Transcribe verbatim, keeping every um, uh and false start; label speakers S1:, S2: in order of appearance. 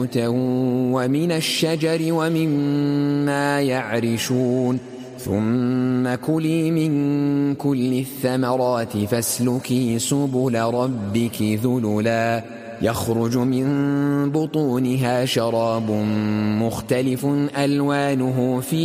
S1: بيوتا ومن الشجر ومما يعرشون ثم كلي من كل الثمرات فاسلكي سبل ربك ذللا يخرج من بطونها شراب مختلف ألوانه فيه